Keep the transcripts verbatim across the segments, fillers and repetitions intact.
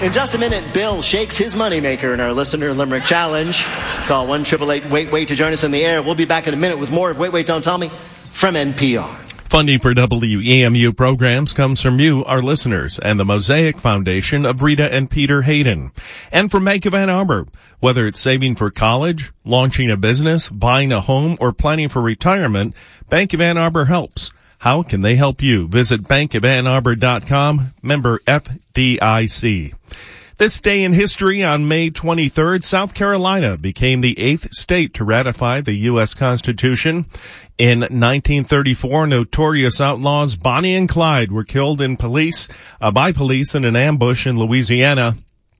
In just a minute, Bill shakes his moneymaker in our Listener Limerick Challenge. Call one eight eight eight wait wait to join us in the air. We'll be back in a minute with more of Wait, Wait, Don't Tell Me from N P R. Funding for W E M U programs comes from you, our listeners, and the Mosaic Foundation of Rita and Peter Hayden. And from Bank of Ann Arbor. Whether it's saving for college, launching a business, buying a home, or planning for retirement, Bank of Ann Arbor helps. How can they help you? Visit bank of ann arbor dot com, member F D I C. This day in history, on May twenty-third, South Carolina became the eighth state to ratify the U S Constitution. In nineteen thirty-four, notorious outlaws Bonnie and Clyde were killed in police, uh, by police in an ambush in Louisiana.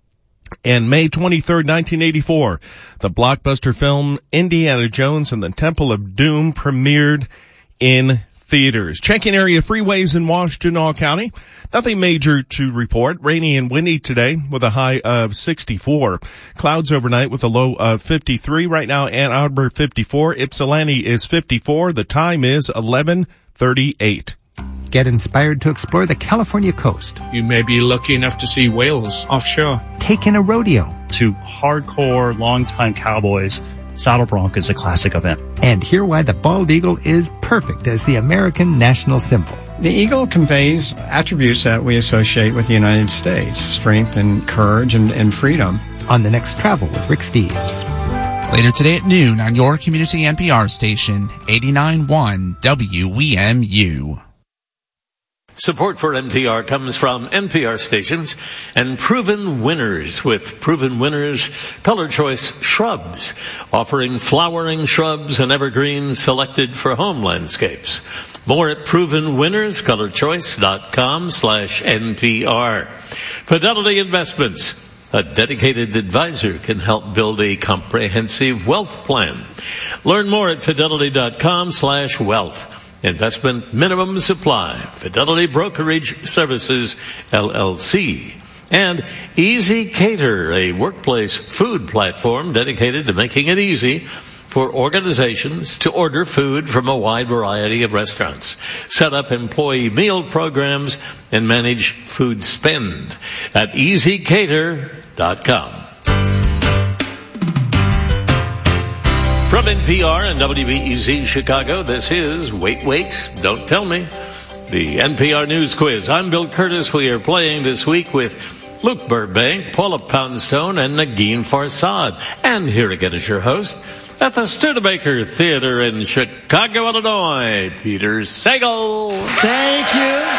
And May twenty-third, nineteen eighty-four, the blockbuster film Indiana Jones and the Temple of Doom premiered in theaters. Checking area freeways in Washtenaw County. Nothing major to report. Rainy and windy today with a high of sixty-four. Clouds overnight with a low of fifty-three. Right now, Ann Arbor fifty-four. Ypsilanti is fifty-four. The time is eleven thirty-eight. Get inspired to explore the California coast. You may be lucky enough to see whales offshore. Take in a rodeo. To hardcore, longtime cowboys, Saddle Bronc is a classic event. And hear why the bald eagle is perfect as the American national symbol. The eagle conveys attributes that we associate with the United States, strength and courage and, and freedom. On the next Travel with Rick Steves. Later today at noon on your community N P R station, eighty-nine point one W E M U. Support for N P R comes from N P R stations and Proven Winners with Proven Winners Color Choice Shrubs, offering flowering shrubs and evergreens selected for home landscapes. More at proven winners color choice dot com slash N P R. Fidelity Investments. A dedicated advisor can help build a comprehensive wealth plan. Learn more at fidelity dot com slash wealth. Investment minimum supply. Fidelity Brokerage Services, L L C. And Easy Cater, a workplace food platform dedicated to making it easy for organizations to order food from a wide variety of restaurants, set up employee meal programs, and manage food spend at easy cater dot com. From N P R and W B E Z Chicago, this is Wait, Wait, Don't Tell Me, the N P R News Quiz. I'm Bill Curtis. We are playing this week with Luke Burbank, Paula Poundstone, and Negin Farsad. And here again is your host at the Studebaker Theater in Chicago, Illinois, Peter Sagal. Thank you.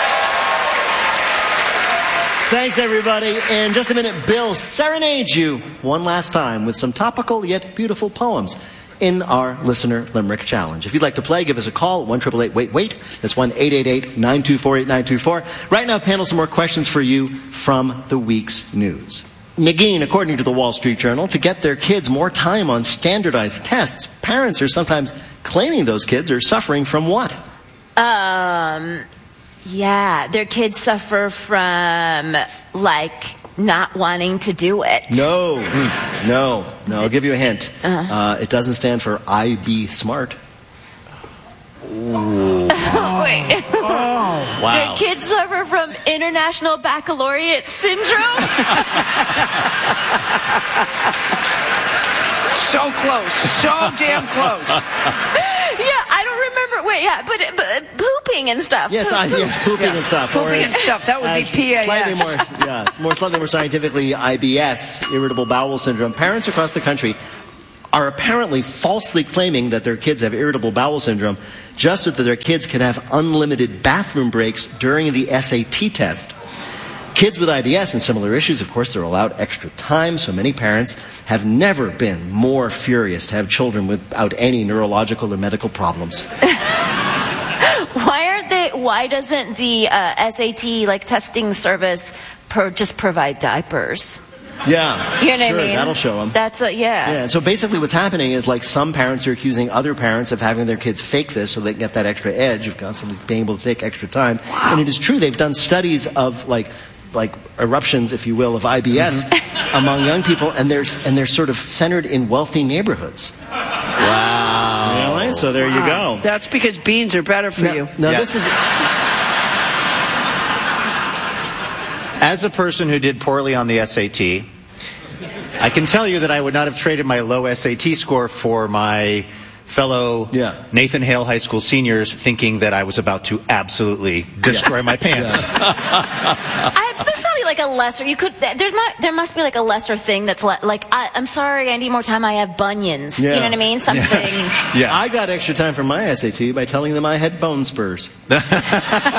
Thanks, everybody. In just a minute, Bill serenades you one last time with some topical yet beautiful poems in our Listener Limerick Challenge. If you'd like to play, give us a call, one eight eight eight wait wait. That's one eight eight eight nine two four eight nine two four. Right now, panel, some more questions for you from the week's news. Negin, according to the Wall Street Journal, to get their kids more time on standardized tests, parents are sometimes claiming those kids are suffering from what? Um, yeah, their kids suffer from, like, not wanting to do it. No, no, no. I'll give you a hint. Uh-huh. Uh, it doesn't stand for I B Smart. Ooh. Wait. Oh, wow. Their kids suffer from International Baccalaureate Syndrome? So close. So damn close. Yeah, I don't remember. Wait, yeah, but, but pooping and stuff. Yes, I, yes pooping yeah. and stuff. Pooping or and as, stuff. That would be P A S. Slightly more, yeah, more slightly more scientifically, I B S, irritable bowel syndrome. Parents across the country are apparently falsely claiming that their kids have irritable bowel syndrome just so that their kids can have unlimited bathroom breaks during the S A T test. Kids with I B S and similar issues, of course, they're allowed extra time, so many parents have never been more furious to have children without any neurological or medical problems. Why aren't they, why doesn't the uh, S A T, like, testing service per, just provide diapers? Yeah, you know what sure, I mean? That'll show them. That's a, yeah. Yeah, and so basically what's happening is, like, some parents are accusing other parents of having their kids fake this so they can get that extra edge of constantly being able to take extra time. Wow. And it is true, they've done studies of, like, like eruptions, if you will, of I B S mm-hmm. among young people, and they're, and they're sort of centered in wealthy neighborhoods. Wow. Really? So there wow. you go. That's because beans are better for no, you. No, yeah. this is... as a person who did poorly on the S A T, I can tell you that I would not have traded my low S A T score for my fellow yeah. Nathan Hale High School seniors thinking that I was about to absolutely destroy my pants. I, there's probably like a lesser, you could, there's there must be like a lesser thing that's le- like, I, I'm sorry, I need more time, I have bunions. Yeah. You know what I mean? Something. Yeah. I got extra time for my S A T by telling them I had bone spurs.